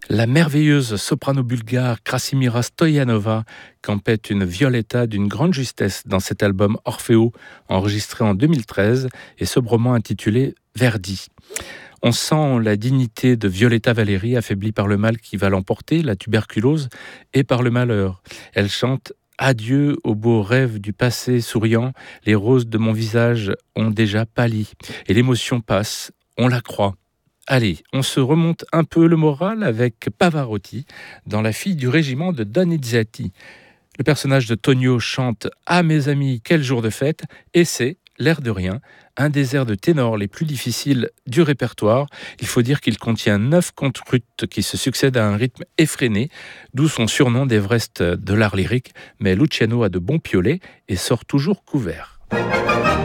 La merveilleuse soprano bulgare Krasimira Stoyanova campait une violetta d'une grande justesse dans cet album Orfeo, enregistré en 2013 et sobrement intitulé Verdi. On sent la dignité de Violetta Valéry, affaiblie par le mal qui va l'emporter, la tuberculose, et par le malheur. Elle chante Adieu aux beaux rêves du passé souriant, les roses de mon visage ont déjà pâli. Et l'émotion passe, on la croit. Allez, on se remonte un peu le moral avec Pavarotti dans La fille du régiment de Donizetti. Le personnage de Tonio chante « Ah mes amis, quel jour de fête !» et c'est, l'air de rien, un des airs de ténor les plus difficiles du répertoire. Il faut dire qu'il contient 9 contrutes qui se succèdent à un rythme effréné, d'où son surnom d'Everest de l'art lyrique. Mais Luciano a de bons piolets et sort toujours couvert.